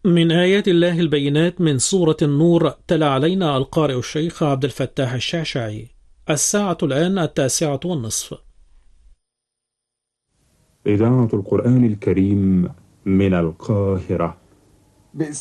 من آيات الله البينات من سورة النور تلا علينا القارئ الشيخ عبد الفتاح الشعشعي. الساعة الآن 9:30. إذاعة القرآن الكريم من القاهرة.